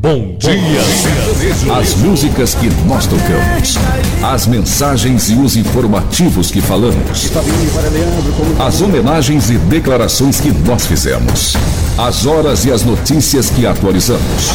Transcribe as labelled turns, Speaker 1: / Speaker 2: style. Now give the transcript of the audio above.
Speaker 1: Bom dia, sertanejo.
Speaker 2: As músicas que nós tocamos, as mensagens e os informativos que falamos, as homenagens e declarações que nós fizemos, as horas e as notícias que atualizamos.